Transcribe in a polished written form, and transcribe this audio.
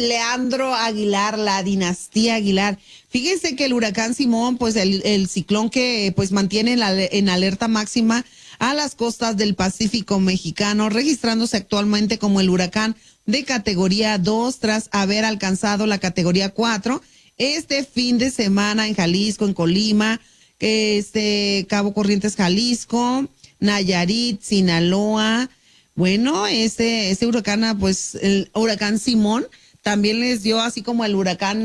Leandro Aguilar, la dinastía Aguilar. Fíjense que el huracán Simón, pues el ciclón que pues mantiene en alerta máxima a las costas del Pacífico mexicano, registrándose actualmente como el huracán de categoría 2 tras haber alcanzado la categoría 4 este fin de semana en Jalisco, en Colima, Cabo Corrientes, Jalisco, Nayarit, Sinaloa. Bueno, ese huracán, pues el huracán Simón también les dio así como el huracán